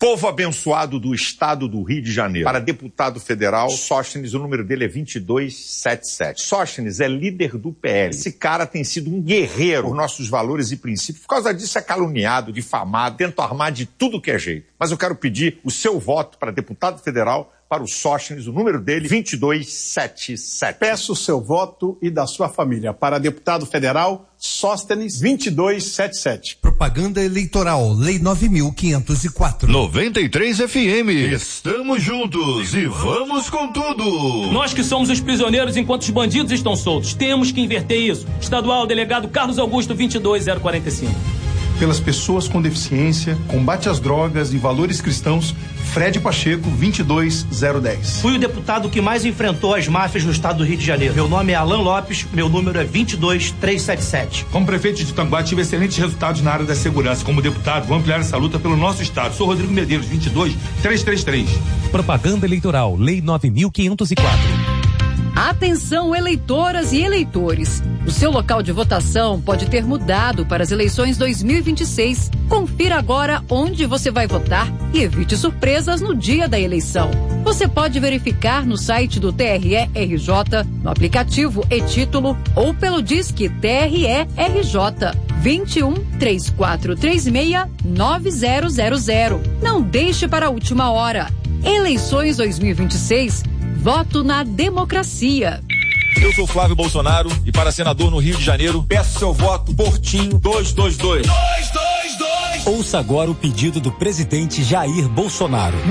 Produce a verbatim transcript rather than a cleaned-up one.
Povo abençoado do estado do Rio de Janeiro. Para deputado federal, Sóstenes, o número dele é vinte e dois setenta e sete. Sóstenes é líder do P L. Esse cara tem sido um guerreiro por nossos valores e princípios. Por causa disso é caluniado, difamado, tenta armar de tudo que é jeito. Mas eu quero pedir o seu voto para deputado federal, para o Sóstenes, o número dele, vinte e dois setenta e sete. Peço o seu voto e da sua família. Para deputado federal, Sóstenes, vinte e dois setenta e sete. Propaganda eleitoral, Lei nove mil quinhentos e quatro. noventa e três F M. Estamos juntos e vamos com tudo. Nós que somos os prisioneiros enquanto os bandidos estão soltos. Temos que inverter isso. Estadual, delegado Carlos Augusto, vinte e dois zero quarenta e cinco. Pelas pessoas com deficiência, combate às drogas e valores cristãos, Fred Pacheco, vinte e dois zero dez. Fui o deputado que mais enfrentou as máfias no estado do Rio de Janeiro. Meu nome é Alan Lopes, meu número é vinte e dois trezentos e setenta e sete. Como prefeito de Tanguá, tive excelentes resultados na área da segurança. Como deputado, vou ampliar essa luta pelo nosso estado. Sou Rodrigo Medeiros, vinte e dois trezentos e trinta e três. Propaganda eleitoral, Lei nove mil quinhentos e quatro. Atenção, eleitoras e eleitores. O seu local de votação pode ter mudado para as eleições dois mil e vinte e seis. Confira agora onde você vai votar e evite surpresas no dia da eleição. Você pode verificar no site do T R E R J, no aplicativo e-Título ou pelo Disque T R E R J vinte e um, três quatro três seis, nove zero zero zero. Não deixe para a última hora. Eleições dois mil e vinte e seis. Voto na democracia. Eu sou Flávio Bolsonaro e para senador no Rio de Janeiro, peço seu voto Portinho dois dois dois. Ouça agora o pedido do presidente Jair Bolsonaro.